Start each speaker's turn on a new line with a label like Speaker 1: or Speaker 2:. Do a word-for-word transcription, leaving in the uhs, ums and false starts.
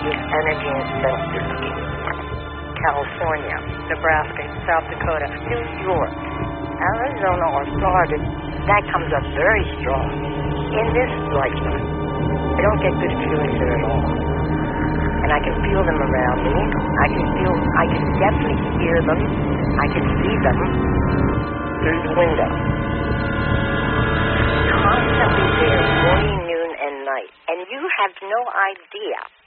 Speaker 1: with energy and sense. California, Nebraska, South Dakota, New York, Arizona, or Florida, that comes up very strong. In this lifetime, I don't get good feelings there at all. And I can feel them around me. I can feel, I can definitely hear them. I can see them through the window. Constantly there, morning, noon, and night. And you have no idea